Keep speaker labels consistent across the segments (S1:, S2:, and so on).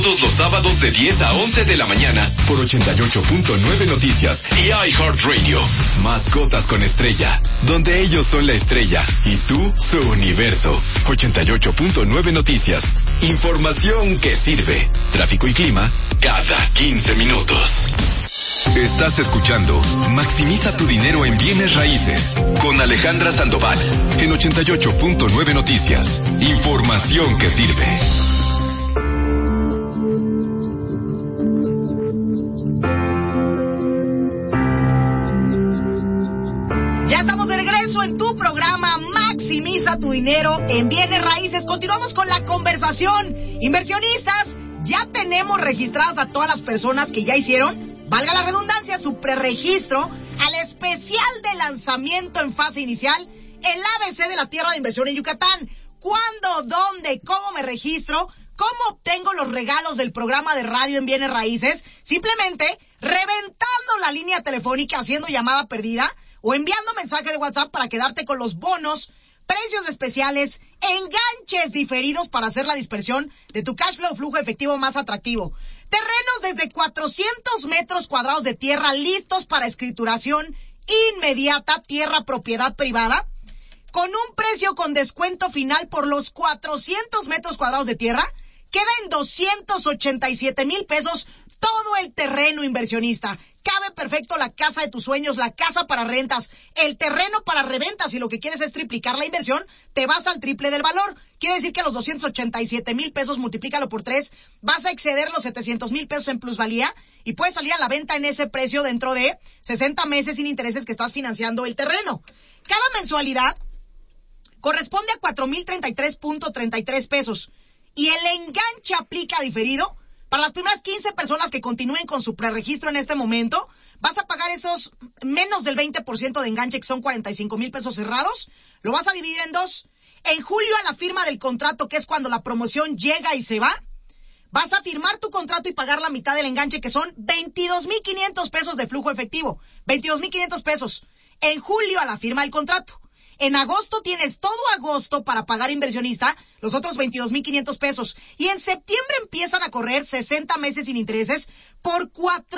S1: Todos los sábados de 10 a 11 de la mañana por 88.9 Noticias y iHeartRadio. Mascotas con estrella, donde ellos son la estrella y tú su universo. 88.9 Noticias. Información que sirve. Tráfico y clima cada 15 minutos. Estás escuchando Maximiza tu dinero en bienes raíces con Alejandra Sandoval en 88.9 Noticias. Información que sirve.
S2: En tu programa Maximiza tu dinero en bienes raíces. Continuamos con la conversación. Inversionistas, ya tenemos registradas a todas las personas que ya hicieron, valga la redundancia, su preregistro al especial de lanzamiento en fase inicial, el ABC de la tierra de inversión en Yucatán. ¿Cuándo? ¿Dónde? ¿Cómo me registro? ¿Cómo obtengo los regalos del programa de radio en bienes raíces? Simplemente reventando la línea telefónica, haciendo llamada perdida o enviando mensaje de WhatsApp para quedarte con los bonos, precios especiales, enganches diferidos para hacer la dispersión de tu cash flow, flujo efectivo más atractivo. Terrenos desde 400 metros cuadrados de tierra listos para escrituración inmediata, tierra propiedad privada, con un precio con descuento final por los 400 metros cuadrados de tierra. Queda en 287,000 pesos todo el terreno, inversionista. Cabe perfecto la casa de tus sueños, la casa para rentas, el terreno para reventas. Si lo que quieres es triplicar la inversión, te vas al triple del valor. Quiere decir que los 287,000 pesos, multiplícalo por 3, vas a exceder los 700,000 pesos en plusvalía y puedes salir a la venta en ese precio dentro de 60 meses sin intereses que estás financiando el terreno. Cada mensualidad corresponde a 4,033.33 pesos y el enganche aplica diferido. Para las primeras 15 personas que continúen con su preregistro en este momento, vas a pagar esos menos del 20% de enganche, que son 45,000 pesos cerrados. Lo vas a dividir en dos. En julio, a la firma del contrato, que es cuando la promoción llega y se va, vas a firmar tu contrato y pagar la mitad del enganche, que son 22,500 pesos de flujo efectivo. 22,500 pesos. En julio, a la firma del contrato. En agosto tienes todo agosto para pagar, inversionista, los otros 22,500 pesos. Y en septiembre empiezan a correr 60 meses sin intereses por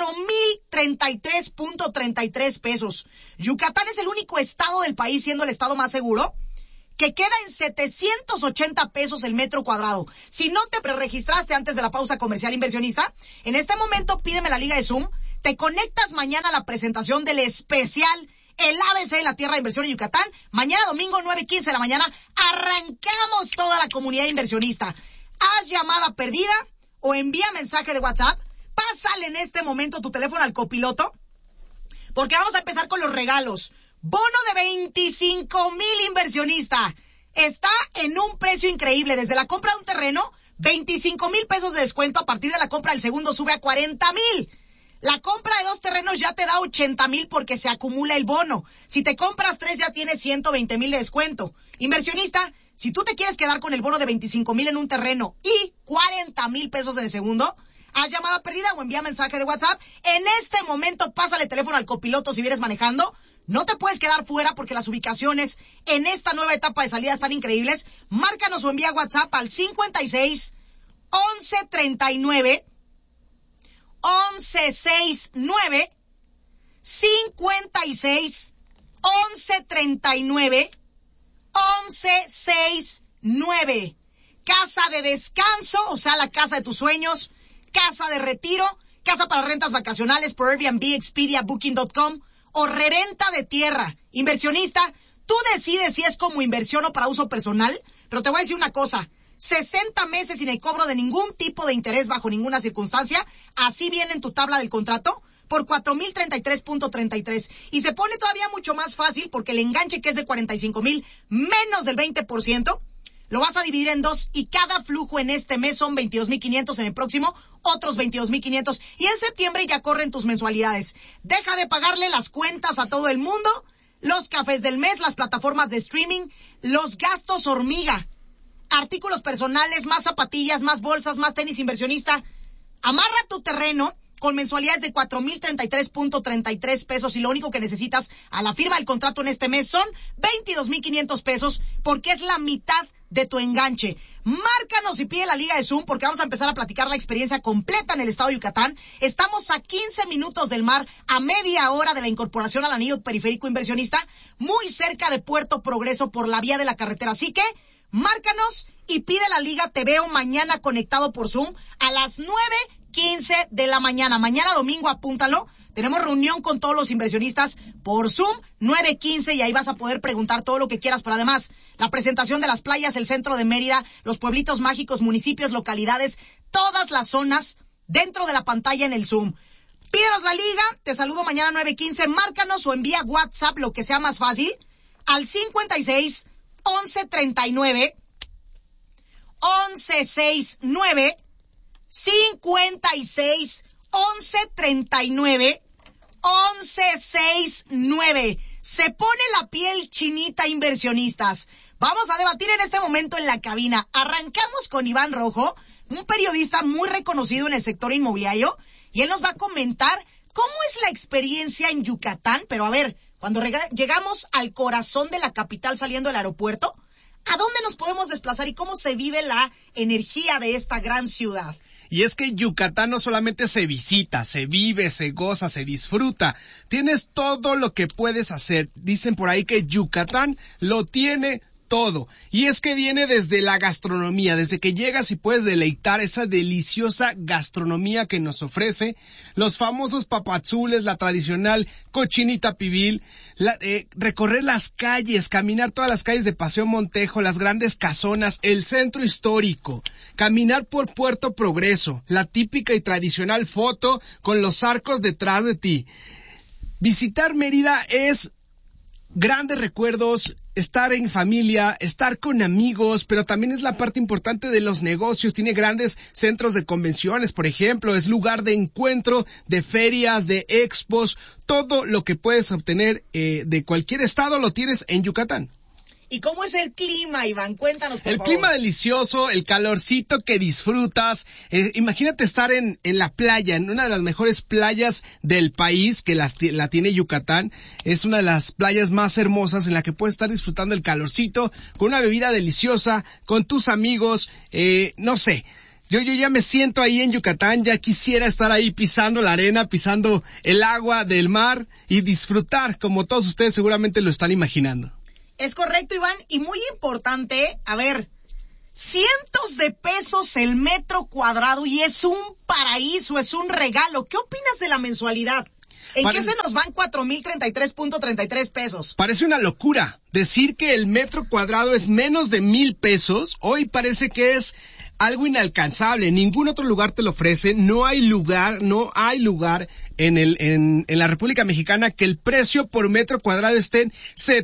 S2: 4,033.33 pesos. Yucatán es el único estado del país, siendo el estado más seguro, que queda en 780 pesos el metro cuadrado. Si no te preregistraste antes de la pausa comercial, inversionista, en este momento pídeme la liga de Zoom. Te conectas mañana a la presentación del especial el ABC de la tierra de inversión en Yucatán. Mañana domingo 9:15 de la mañana arrancamos toda la comunidad inversionista. Haz llamada perdida o envía mensaje de WhatsApp. Pásale en este momento tu teléfono al copiloto, porque vamos a empezar con los regalos. Bono de 25,000, inversionista. Está en un precio increíble. Desde la compra de un terreno, 25,000 pesos de descuento. A partir de la compra del segundo sube a 40,000. La compra de 2 terrenos ya te da 80,000 porque se acumula el bono. Si te compras 3 ya tienes 120,000 de descuento. Inversionista, si tú te quieres quedar con el bono de 25,000 en un terreno y 40,000 pesos en el segundo, haz llamada perdida o envía mensaje de WhatsApp. En este momento pásale teléfono al copiloto si vienes manejando. No te puedes quedar fuera porque las ubicaciones en esta nueva etapa de salida están increíbles. Márcanos o envía WhatsApp al 56 11 39 1169 56 11 39 1169. Casa de descanso, o sea, la casa de tus sueños, casa de retiro, casa para rentas vacacionales por Airbnb, Expedia, Booking.com o reventa de tierra. Inversionista, tú decides si es como inversión o para uso personal, pero te voy a decir una cosa. 60 meses sin el cobro de ningún tipo de interés bajo ninguna circunstancia, así viene en tu tabla del contrato, por 4,033.33. Y se pone todavía mucho más fácil porque el enganche, que es de 45,000 menos del 20%, lo vas a dividir en dos y cada flujo en este mes son 22,500, en el próximo otros 22,500 y en septiembre ya corren tus mensualidades. Deja de pagarle las cuentas a todo el mundo, los cafés del mes, las plataformas de streaming, los gastos hormiga, artículos personales, más zapatillas, más bolsas, más tenis, inversionista. Amarra tu terreno con mensualidades de 4,033.33 pesos y lo único que necesitas a la firma del contrato en este mes son 22,500 pesos porque es la mitad de tu enganche. Márcanos y pide la liga de Zoom porque vamos a empezar a platicar la experiencia completa en el estado de Yucatán. Estamos a 15 minutos del mar, a media hora de la incorporación al anillo periférico inversionista, muy cerca de Puerto Progreso por la vía de la carretera. Así que márcanos y pide la liga. Te veo mañana conectado por Zoom a las 9:15 de la mañana. Mañana domingo, apúntalo. Tenemos reunión con todos los inversionistas por Zoom, 9:15, y ahí vas a poder preguntar todo lo que quieras. Pero además, la presentación de las playas, el centro de Mérida, los pueblitos mágicos, municipios, localidades, todas las zonas dentro de la pantalla en el Zoom. Pídenos la liga, te saludo mañana 9:15, márcanos o envía WhatsApp, lo que sea más fácil, al 56 11 39 11 69 56 11 39 11 69. Se pone la piel chinita, inversionistas. Vamos a debatir en este momento en la cabina. Arrancamos con Iván Rojo, un periodista muy reconocido en el sector inmobiliario, y él nos va a comentar cómo es la experiencia en Yucatán. Pero a ver, cuando llegamos al corazón de la capital saliendo del aeropuerto, ¿a dónde nos podemos desplazar y cómo se vive la energía de esta gran ciudad?
S3: Y es que Yucatán no solamente se visita, se vive, se goza, se disfruta. Tienes todo lo que puedes hacer. Dicen por ahí que Yucatán lo tiene todo. Y es que viene desde la gastronomía, desde que llegas y puedes deleitar esa deliciosa gastronomía que nos ofrece, los famosos papazules, la tradicional cochinita pibil, recorrer las calles, caminar todas las calles de Paseo Montejo, las grandes casonas, el centro histórico, caminar por Puerto Progreso, la típica y tradicional foto con los arcos detrás de ti. Visitar Mérida es grandes recuerdos, estar en familia, estar con amigos, pero también es la parte importante de los negocios. Tiene grandes centros de convenciones, por ejemplo, es lugar de encuentro, de ferias, de expos. Todo lo que puedes obtener de cualquier estado lo tienes en Yucatán.
S2: ¿Y cómo es el clima, Iván? Cuéntanos, por favor.
S3: El clima delicioso, el calorcito que disfrutas. Imagínate estar en la playa, en una de las mejores playas del país, que la tiene Yucatán. Es una de las playas más hermosas en la que puedes estar disfrutando el calorcito, con una bebida deliciosa, con tus amigos, no sé. Yo ya me siento ahí en Yucatán, ya quisiera estar ahí pisando la arena, pisando el agua del mar y disfrutar, como todos ustedes seguramente lo están imaginando.
S2: Es correcto, Iván, y muy importante, a ver, cientos de pesos el metro cuadrado y es un paraíso, es un regalo. ¿Qué opinas de la mensualidad? ¿En qué se nos van 4,033.33 pesos?
S3: Parece una locura decir que el metro cuadrado es menos de 1,000 pesos. Hoy parece que es algo inalcanzable. Ningún otro lugar te lo ofrece. No hay lugar en la República Mexicana que el precio por metro cuadrado esté en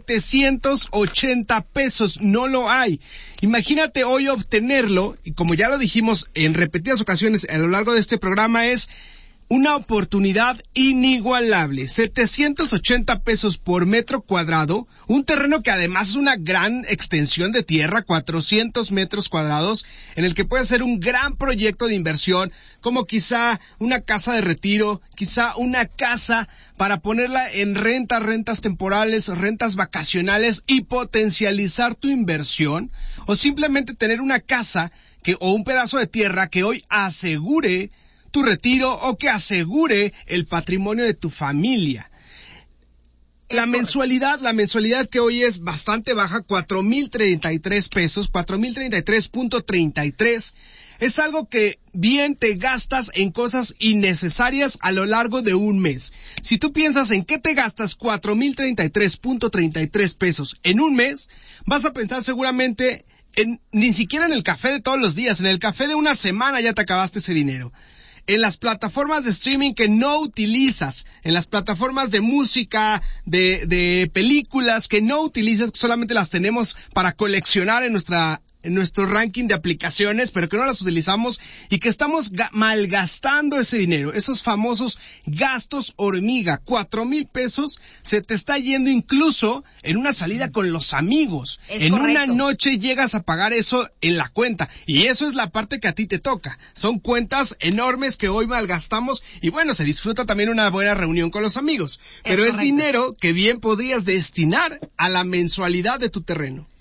S3: 780 pesos. No lo hay. Imagínate hoy obtenerlo, y como ya lo dijimos en repetidas ocasiones a lo largo de este programa, es una oportunidad inigualable. 780 pesos por metro cuadrado, un terreno que además es una gran extensión de tierra, 400 metros cuadrados, en el que puede ser un gran proyecto de inversión, como quizá una casa de retiro, quizá una casa para ponerla en rentas temporales, rentas vacacionales y potencializar tu inversión, o simplemente tener una casa o un pedazo de tierra que hoy asegure tu retiro o que asegure el patrimonio de tu familia. La mensualidad que hoy es bastante baja, 4,033 pesos, 4,033.33, es algo que bien te gastas en cosas innecesarias a lo largo de un mes. Si tú piensas en qué te gastas 4,033.33 pesos en un mes, vas a pensar seguramente ni siquiera en el café de todos los días, en el café de una semana ya te acabaste ese dinero. En las plataformas de streaming que no utilizas, en las plataformas de música, de películas que no utilizas, que solamente las tenemos para coleccionar en nuestro ranking de aplicaciones, pero que no las utilizamos y que estamos malgastando ese dinero, esos famosos gastos hormiga. 4,000 pesos se te está yendo incluso en una salida con los amigos. En una noche llegas a pagar eso en la cuenta, y eso es la parte que a ti te toca. Son cuentas enormes que hoy malgastamos, y bueno, se disfruta también una buena reunión con los amigos, pero es dinero que bien podrías destinar a la mensualidad de tu terreno.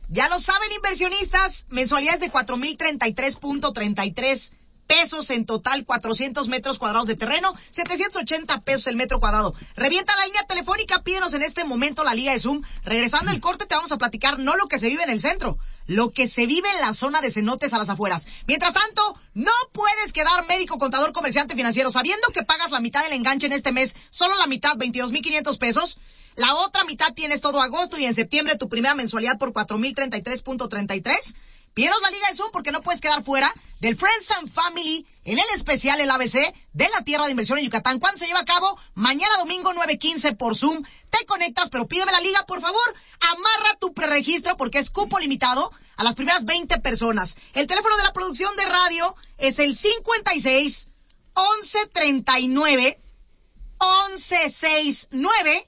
S2: Ya lo saben, inversionistas, mensualidades de 4,033.33 pesos en total, 400 metros cuadrados de terreno, 780 pesos el metro cuadrado. Revienta la línea telefónica, pídenos en este momento la liga de Zoom. Regresando al corte te vamos a platicar no lo que se vive en el centro, lo que se vive en la zona de cenotes a las afueras. Mientras tanto, no puedes quedar médico, contador, comerciante financiero sabiendo que pagas la mitad del enganche en este mes, solo la mitad, 22,500 pesos. La otra mitad tienes todo agosto y en septiembre tu primera mensualidad por 4,033.33. Pídenos la liga de Zoom porque no puedes quedar fuera del Friends and Family en el especial el ABC de la Tierra de Inversión en Yucatán. ¿Cuándo se lleva a cabo? Mañana domingo 9:15 por Zoom. Te conectas, pero pídeme la liga, por favor. Amarra tu preregistro porque es cupo limitado a las primeras 20 personas. El teléfono de la producción de radio es el 56 11 39 11 69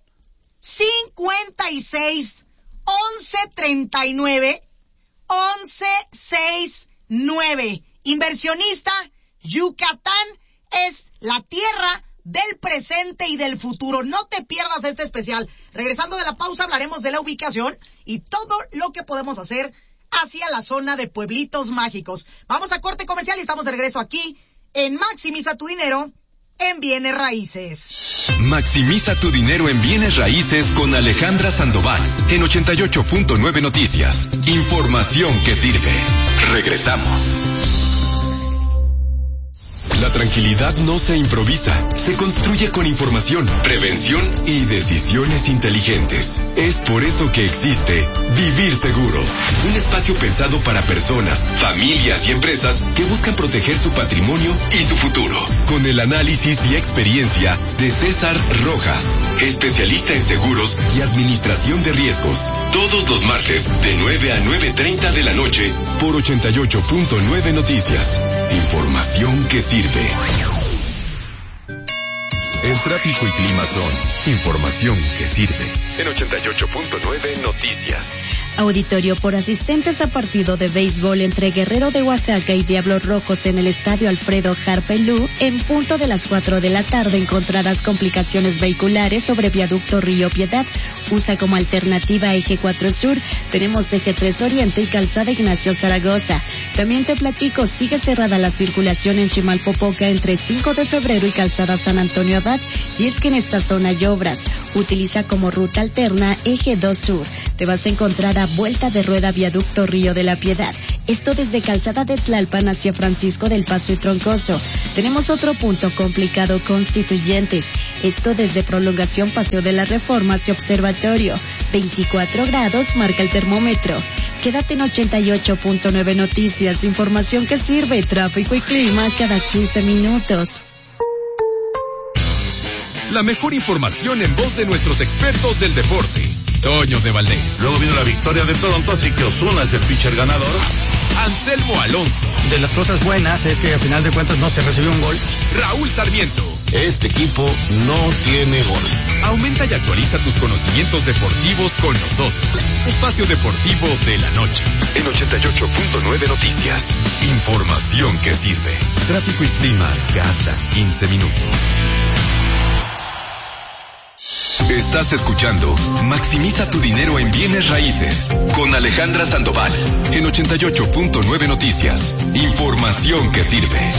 S2: 56 11 39 1169. Inversionista, Yucatán es la tierra del presente y del futuro. No te pierdas este especial. Regresando de la pausa hablaremos de la ubicación y todo lo que podemos hacer hacia la zona de pueblitos mágicos. Vamos a corte comercial y estamos de regreso aquí en Maximiza tu dinero en bienes raíces.
S1: Maximiza tu dinero en bienes raíces con Alejandra Sandoval en 88.9 Noticias. Información que sirve. Regresamos. La tranquilidad no se improvisa, se construye con información, prevención y decisiones inteligentes. Es por eso que existe Vivir Seguros, un espacio pensado para personas, familias y empresas que buscan proteger su patrimonio y su futuro. Con el análisis y experiencia de César Rojas, especialista en seguros y administración de riesgos. Todos los martes de 9 a 9:30 de la noche por 88.9 Noticias. Información que sirve. El tráfico y clima son información que sirve. En 88.9 Noticias.
S4: Auditorio por asistentes a partido de béisbol entre Guerrero de Oaxaca y Diablos Rojos en el estadio Alfredo Harpelú, en punto de las 4 de la tarde encontrarás complicaciones vehiculares sobre viaducto Río Piedad. Usa como alternativa eje 4 Sur, tenemos eje 3 Oriente y calzada Ignacio Zaragoza. También te platico, sigue cerrada la circulación en Chimalpopoca entre 5 de febrero y calzada San Antonio Abad, y es que en esta zona hay obras. Utiliza como ruta alterna eje 2 Sur. Te vas a encontrar a vuelta de rueda viaducto Río de la Piedad. Esto desde calzada de Tlalpan hacia Francisco del Paso y Troncoso. Tenemos otro punto complicado, Constituyentes. Esto desde prolongación Paseo de la Reforma hacia Observatorio. 24 grados marca el termómetro. Quédate en 88.9 Noticias, información que sirve, tráfico y clima cada 15 minutos.
S1: La mejor información en voz de nuestros expertos del deporte. Toño de Valdés.
S5: Luego vino la victoria de Toronto, así que Ozuna es el pitcher ganador.
S1: Anselmo Alonso.
S6: De las cosas buenas es que al final de cuentas no se recibió un gol.
S1: Raúl Sarmiento.
S5: Este equipo no tiene gol.
S1: Aumenta y actualiza tus conocimientos deportivos con nosotros. Espacio Deportivo de la Noche. En 88.9 Noticias. Información que sirve. Tráfico y clima cada 15 minutos. Estás escuchando Maximiza tu dinero en bienes raíces con Alejandra Sandoval en 88.9 Noticias. Información que sirve.